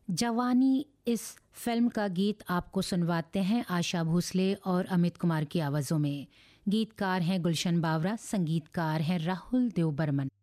जवानी इस फिल्म का गीत आपको सुनवाते हैं आशा भोसले और अमित कुमार की आवाज़ों में। गीतकार हैं गुलशन बावरा, संगीतकार हैं राहुल देव बर्मन।